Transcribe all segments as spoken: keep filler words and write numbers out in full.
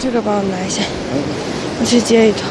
这个帮我拿一下，我去接一头。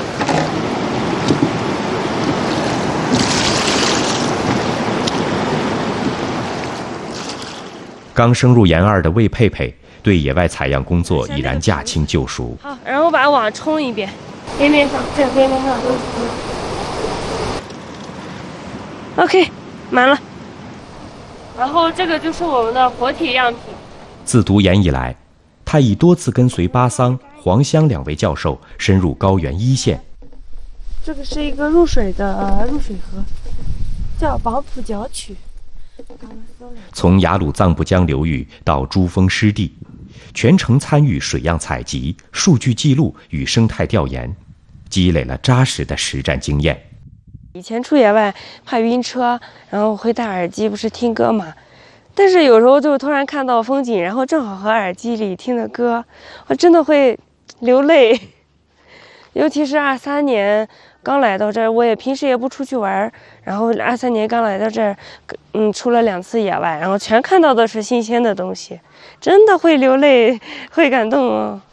刚升入研二的魏佩佩对野外采样工作已然驾轻就熟。 好，然后把网冲一遍，边边上，这边边上都是。OK， 满了。然后这个就是我们的活体样品。 自读研以来，他已多次跟随巴桑、黄香两位教授深入高原一线。 这个是一个入水的入水河，叫榜浦角曲。 从雅鲁藏布江流域到珠峰湿地，全程参与水样采集、数据记录与生态调研，积累了扎实的实战经验。 以前出野外怕晕车，然后会戴耳机，不是听歌嘛。但是有时候就突然看到风景，然后正好和耳机里听的歌，我真的会流泪。尤其是二三年刚来到这儿，我也平时也不出去玩，然后二三年刚来到这儿，嗯，出了两次野外，然后全看到的是新鲜的东西，真的会流泪，会感动哦。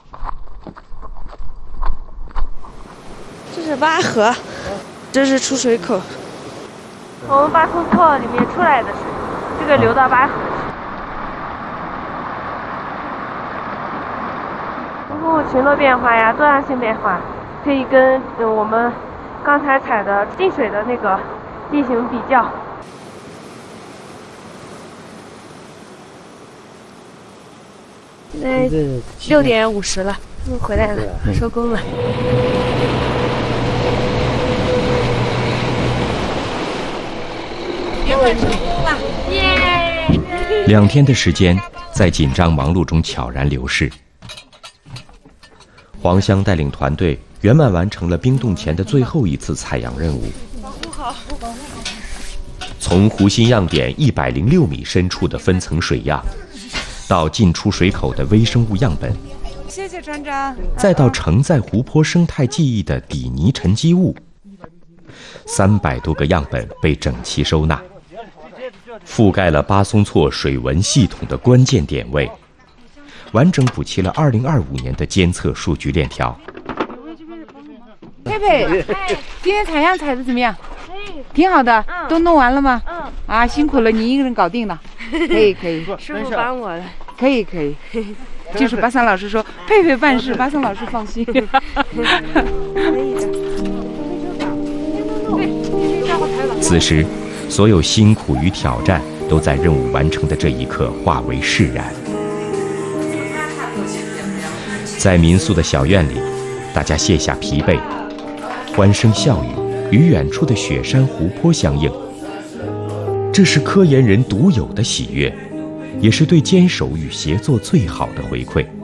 这是巴河，这是出水口，从巴松措里面出来的水，这个流到巴河去。通过群落变化呀、多样性变化，可以跟嗯我们刚才采的进水的那个地形比较。现在六点五十了，他们回来了，收工了。成功了，耶！ 两天的时间在紧张忙碌中悄然流逝。黄香带领团队圆满完成了冰冻前的最后一次采样任务。 保护好，保护好。 从湖心样点一百零六米深处的分层水样，到进出水口的微生物样本， 谢谢船长。 再到承载湖泊生态记忆的底泥沉积物，三百多个样本被整齐收纳，覆盖了巴松措水文系统的关键点位，完整补齐了二零二五年的监测数据链条。 佩佩，今天采样采的怎么样？挺好的，都弄完了吗？嗯。啊，辛苦了，你一个人搞定了。可以可以， 师傅帮我了。 可以可以，就是巴桑老师说佩佩办事，巴桑老师放心。可以的。 此时，所有辛苦与挑战都在任务完成的这一刻化为释然。在民宿的小院里，大家卸下疲惫，欢声笑语与远处的雪山湖泊相应。这是科研人独有的喜悦，也是对坚守与协作最好的回馈。